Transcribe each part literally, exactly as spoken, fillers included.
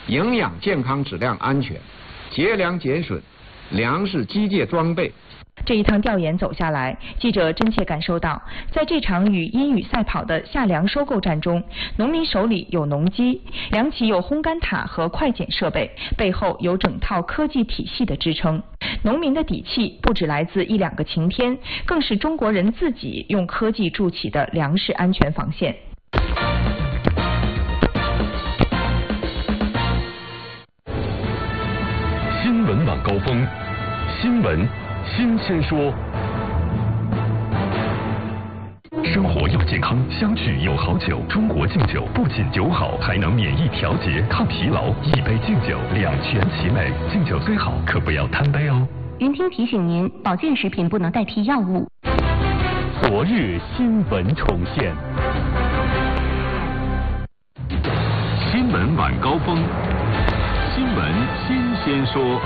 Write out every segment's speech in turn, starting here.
营养健康质量安全，节粮减损，粮食机械装备。 这一趟调研走下来，记者真切感受到，在这场与阴雨赛跑的夏粮收购战中，农民手里有农机，粮企有烘干塔和快检设备，背后有整套科技体系的支撑。农民的底气不只来自一两个晴天，更是中国人自己用科技筑起的粮食安全防线。 新闻晚高峰，新闻新鲜说。生活要健康，相聚有好酒。中国敬酒不仅酒好，还能免疫调节、抗疲劳。一杯敬酒，两全其美。敬酒最好，可不要贪杯哦。 云听提醒您，保健食品不能代替药物。 昨日新闻重现。新闻晚高峰，新闻新鲜说。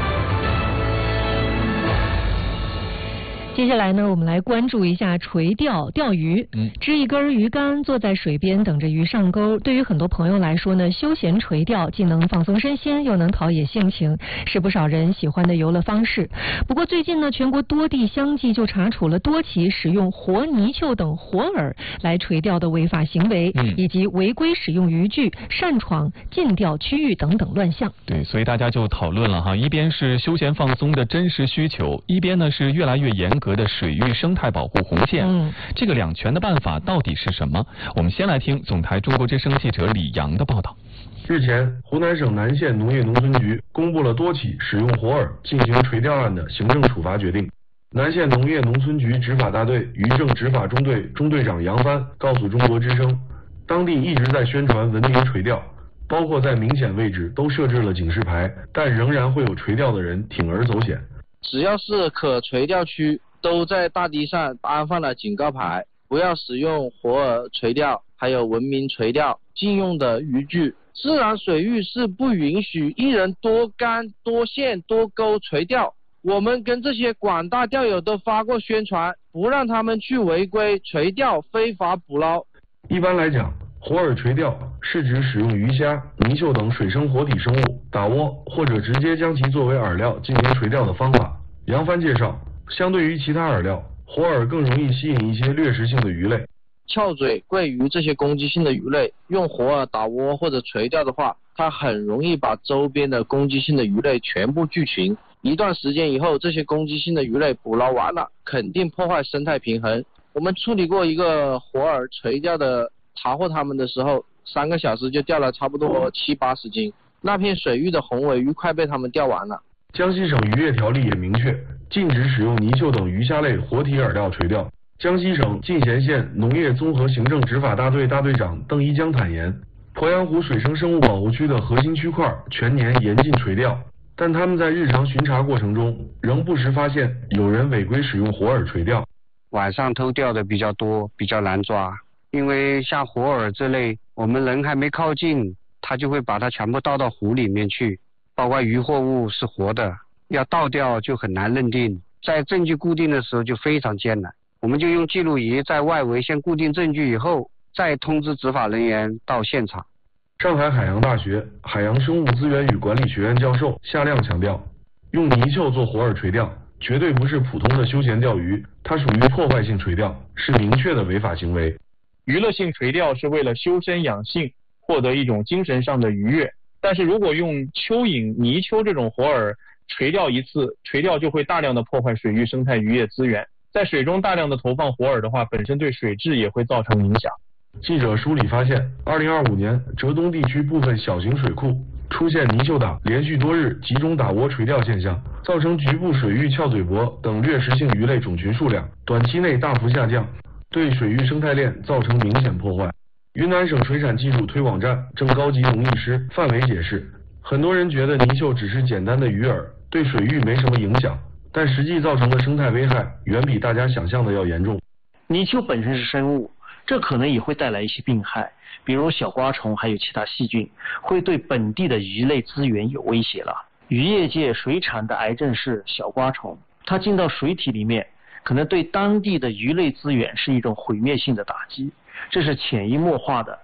接下来呢，我们来关注一下垂钓钓鱼。嗯，支一根鱼竿，坐在水边等着鱼上钩。对于很多朋友来说呢，休闲垂钓既能放松身心，又能陶冶性情，是不少人喜欢的游乐方式。不过最近呢，全国多地相继就查处了多起使用活泥鳅等活饵来垂钓的违法行为，嗯、以及违规使用渔具、擅闯禁钓区域等等乱象。 对，所以大家就讨论了哈，一边是休闲放松的真实需求，一边呢是越来越严格的水域生态保护红线。嗯，这个两全的办法到底是什么？我们先来听总台中国之声记者李阳的报道。 日前，湖南省南县农业农村局公布了多起使用活饵进行垂钓案的行政处罚决定。南县农业农村局执法大队渔政执法中队中队长杨帆告诉中国之声，当地一直在宣传文明垂钓，包括在明显位置都设置了警示牌，但仍然会有垂钓的人铤而走险。 只要是可垂钓区，都在大堤上安放了警告牌，不要使用活饵垂钓，还有文明垂钓禁用的渔具。自然水域是不允许一人多竿、多线、多钩垂钓。我们跟这些广大钓友都发过宣传，不让他们去违规垂钓、非法捕捞。 一般来讲，活饵垂钓是指使用鱼虾、泥鳅等水生活体生物打窝，或者直接将其作为饵料进行垂钓的方法。杨帆介绍，相对于其他饵料，活饵更容易吸引一些掠食性的鱼类， 翘嘴、桂鱼这些攻击性的鱼类，用活饵打窝或者垂钓的话，它很容易把周边的攻击性的鱼类全部聚群。一段时间以后，这些攻击性的鱼类捕捞完了，肯定破坏生态平衡。我们处理过一个活饵垂钓的，查获它们的时候，三个小时就钓了差不多七八十斤，那片水域的红尾鱼快被他们钓完了。 江西省渔业条例也明确，禁止使用泥鳅等鱼虾类活体饵料垂钓。江西省进贤县农业综合行政执法大队大队长邓一江坦言，鄱阳湖水生生物保护区的核心区块全年严禁垂钓，但他们在日常巡查过程中，仍不时发现有人违规使用活饵垂钓。 晚上偷钓的比较多，比较难抓，因为像活饵这类，我们人还没靠近，他就会把它全部倒到湖里面去。包括渔获物是活的，要倒钓就很难认定，在证据固定的时候就非常艰难。我们就用记录仪在外围先固定证据以后，再通知执法人员到现场。 上海海洋大学海洋生物资源与管理学院教授夏亮强调，用泥鳅做活饵垂钓绝对不是普通的休闲钓鱼，它属于破坏性垂钓，是明确的违法行为。 娱乐性垂钓是为了修身养性，获得一种精神上的愉悦。但是如果用蚯蚓、泥鳅这种活饵垂钓一次，垂钓就会大量的破坏水域生态渔业资源。在水中大量的投放活饵的话，本身对水质也会造成影响。 记者梳理发现，二零二五年浙东地区部分小型水库出现泥鳅党连续多日集中打窝垂钓现象，造成局部水域翘嘴貘等掠食性鱼类种群数量短期内大幅下降，对水域生态链造成明显破坏。云南省水产技术推广站正高级农艺师范伟解释，很多人觉得泥鳅只是简单的鱼饵，对水域没什么影响，但实际造成的生态危害远比大家想象的要严重。 泥鳅本身是生物，这可能也会带来一些病害，比如小瓜虫还有其他细菌，会对本地的鱼类资源有威胁了。渔业界水产的癌症是小瓜虫，它进到水体里面，可能对当地的鱼类资源是一种毁灭性的打击，这是潜移默化的。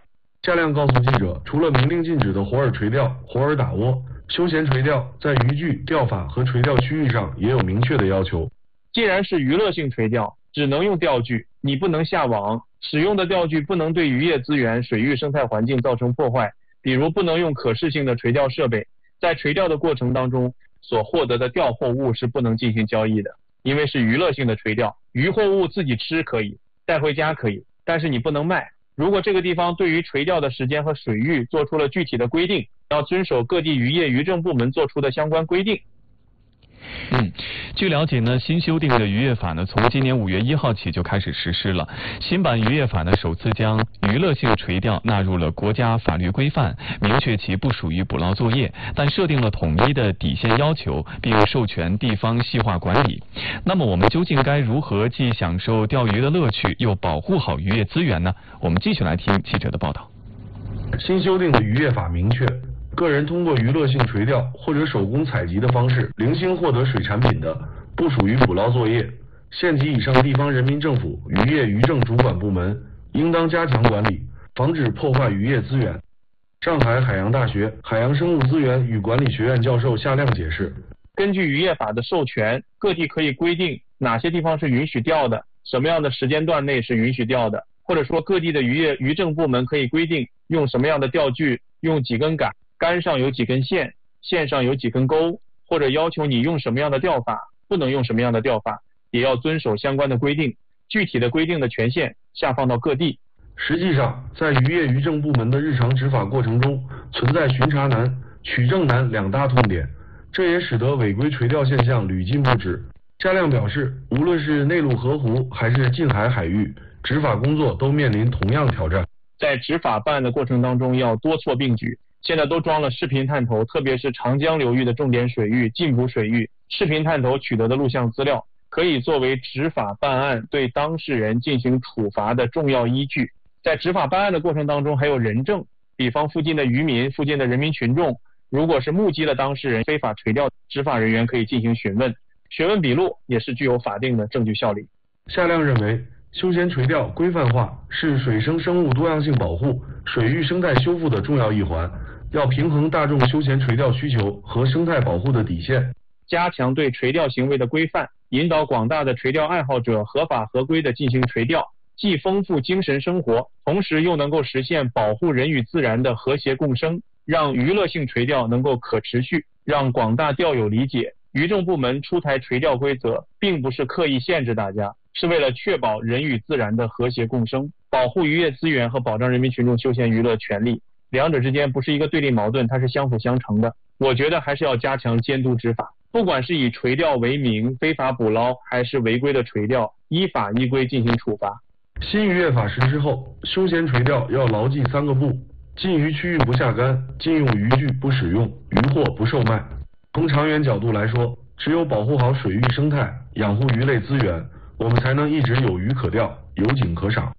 夏亮告诉记者，除了明令禁止的活饵垂钓、活饵打窝，休闲垂钓在渔具、钓法和垂钓区域上也有明确的要求。 既然是娱乐性垂钓，只能用钓具，你不能下网，使用的钓具不能对渔业资源、水域生态环境造成破坏，比如不能用可视性的垂钓设备。在垂钓的过程当中，所获得的钓获物是不能进行交易的，因为是娱乐性的垂钓，渔获物自己吃可以，带回家可以，但是你不能卖。如果这个地方对于垂钓的时间和水域做出了具体的规定，要遵守各地渔业渔政部门做出的相关规定。 嗯，据了解呢，新修订的渔业法呢，从今年五月一号起就开始实施了。新版渔业法呢，首次将娱乐性垂钓纳入了国家法律规范，明确其不属于捕捞作业，但设定了统一的底线要求，并授权地方细化管理。那么我们究竟该如何既享受钓鱼的乐趣，又保护好渔业资源呢？我们继续来听记者的报道。 新修订的渔业法明确，个人通过娱乐性垂钓或者手工采集的方式零星获得水产品的，不属于捕捞作业。县级以上地方人民政府渔业渔政主管部门应当加强管理，防止破坏渔业资源。上海海洋大学海洋生物资源与管理学院教授夏亮解释， 根据渔业法的授权，各地可以规定哪些地方是允许钓的，什么样的时间段内是允许钓的，或者说各地的渔业渔政部门可以规定用什么样的钓具，用几根杆，杆上有几根线，线上有几根钩，或者要求你用什么样的钓法，不能用什么样的钓法，也要遵守相关的规定。具体的规定的权限下放到各地。 实际上，在渔业渔政部门的日常执法过程中，存在巡查难、取证难两大痛点，这也使得违规垂钓现象屡禁不止。夏亮表示，无论是内陆河湖还是近海海域，执法工作都面临同样挑战。 在执法办案的过程当中，要多措并举。现在都装了视频探头，特别是长江流域的重点水域、禁捕水域，视频探头取得的录像资料可以作为执法办案对当事人进行处罚的重要依据。在执法办案的过程当中还有人证，比方附近的渔民、附近的人民群众，如果是目击了当事人非法垂钓，执法人员可以进行询问，询问笔录也是具有法定的证据效力。 夏亮认为，休闲垂钓规范化是水生生物多样性保护、水域生态修复的重要一环，要平衡大众休闲垂钓需求和生态保护的底线， 加强对垂钓行为的规范，引导广大的垂钓爱好者合法合规的进行垂钓，既丰富精神生活，同时又能够实现保护人与自然的和谐共生，让娱乐性垂钓能够可持续，让广大钓友理解，渔政部门出台垂钓规则并不是刻意限制大家，是为了确保人与自然的和谐共生，保护渔业资源和保障人民群众休闲娱乐权利，两者之间不是一个对立矛盾，它是相辅相成的。我觉得还是要加强监督执法，不管是以垂钓为名非法捕捞，还是违规的垂钓，依法依规进行处罚。 新渔业法实施后，休闲垂钓要牢记三个不：禁渔区域不下竿，禁用渔具不使用，渔获不售卖。从长远角度来说，只有保护好水域生态，养护鱼类资源，我们才能一直有鱼可钓，有景可赏。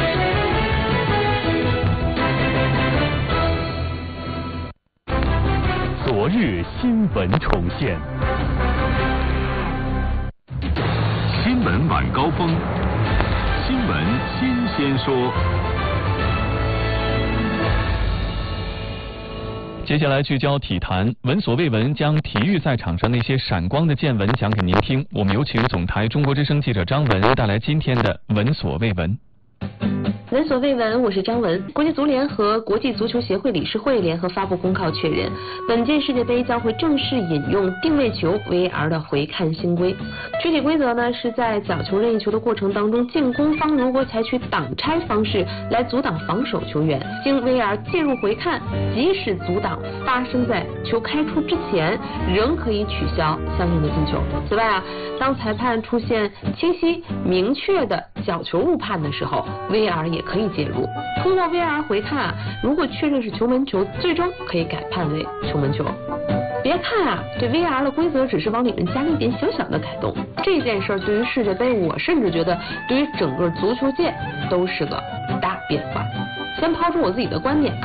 昨日新闻重现，新闻晚高峰，新闻新鲜说。 接下来聚焦体坛，闻所未闻，将体育赛场上那些闪光的见闻讲给您听。我们有请总台中国之声记者张文带来今天的闻所未闻。 闻所未闻，我是张文。国际足联和国际足球协会理事会联合发布公告，确认本届世界杯将会正式引用定位球 V A R 的回看新规。具体规则呢，是在角球任意球的过程当中，进攻方如果采取挡拆方式来阻挡防守球员，经 V A R 介入回看，即使阻挡发生在球开出之前，仍可以取消相应的进球。此外啊，当裁判出现清晰明确的角球误判的时候， V A R 也可以介入。通过 V A R 回看啊，如果确认是球门球，最终可以改判为球门球。别看啊，这 V A R 的规则只是往里面加了一点小小的改动，这件事儿对于世界杯，我甚至觉得对于整个足球界都是个大变化。先抛出我自己的观点啊，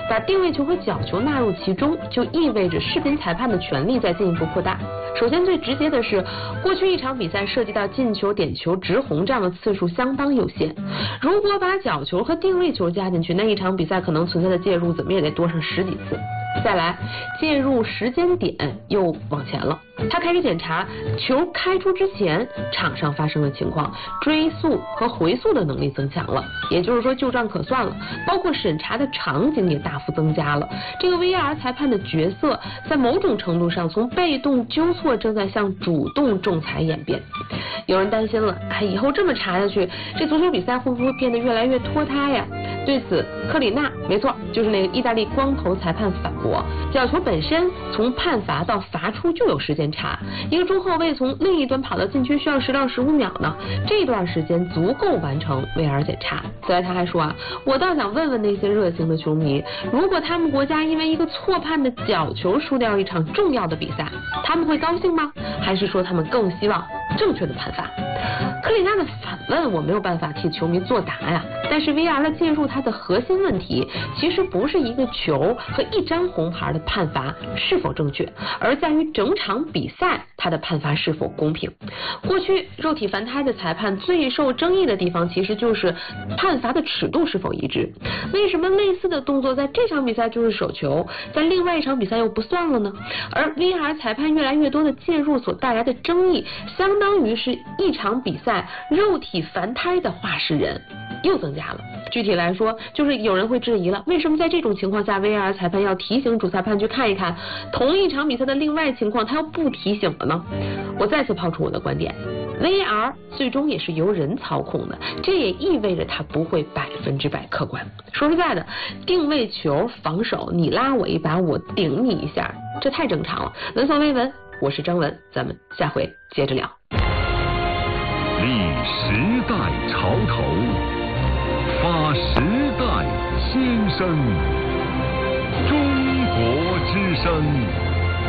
把定位球和角球纳入其中，就意味着视频裁判的权力在进一步扩大。首先最直接的是，过去一场比赛涉及到进球、点球、直红这样的次数相当有限，如果把角球和定位球加进去，那一场比赛可能存在的介入怎么也得多上十几次。再来，介入时间点又往前了，他开始检查球开出之前场上发生的情况，追溯和回溯的能力增强了，也就是说旧账可算了，包括审查的场景也大幅增加了。这个 V R 裁判的角色在某种程度上从被动纠错正在向主动仲裁演变。有人担心了，哎，以后这么查下去，这足球比赛会不会变得越来越拖沓呀？对此，克里纳，没错，就是那个意大利光头裁判反驳，角球本身从判罚到罚出就有时间差，一个中后卫从另一端跑到禁区需要十到十五秒呢，这段时间足够完成 V R 检查。此外他还说啊，我倒想问问那些热情的球迷，如果他们国家因为一个错判的角球输掉一场重要的比赛，他们会高兴吗？还是说他们更希望正确的判罚？克里纳的反问我没有办法替球迷作答呀，但是 V R 的介入它的核心问题其实不是一个球和一张红牌的判罚是否正确，而在于整场比赛它的判罚是否公平。过去肉体凡胎的裁判最受争议的地方其实就是判罚的尺度是否一致，为什么类似的动作在这场比赛就是手球，在另外一场比赛又不算了呢？而 V R 裁判越来越多的介入所带来的争议，相当于是一场比赛肉体凡胎的话事人又增加了。具体来说，就是有人会质疑了，为什么在这种情况下 V R 裁判要提醒主裁判去看一看同一场比赛的另外情况，他又不提醒了呢？我再次抛出我的观点， V R 最终也是由人操控的，这也意味着它不会百分之百客观。说实在的，定位球防守，你拉我一把，我顶你一下，这太正常了。闻所未闻，我是张文，咱们下回接着聊。 立时代潮头，发时代先声，中国之声。